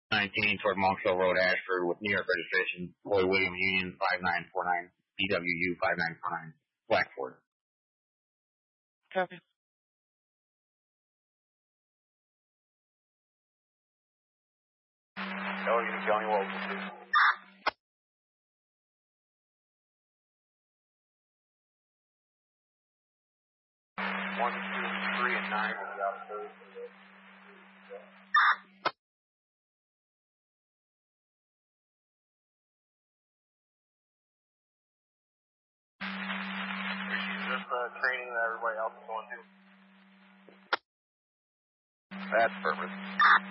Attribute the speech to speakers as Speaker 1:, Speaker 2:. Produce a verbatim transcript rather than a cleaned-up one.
Speaker 1: nineteen toward Monksville Road, Ashford, with New York registration, Floyd William Union five nine four nine, B W U five nine four nine, Blackford.
Speaker 2: Copy.
Speaker 3: Oh, you County Walton, please. One, two, three, and nine will be out of service. Just uh, training that everybody else is going to. That's perfect.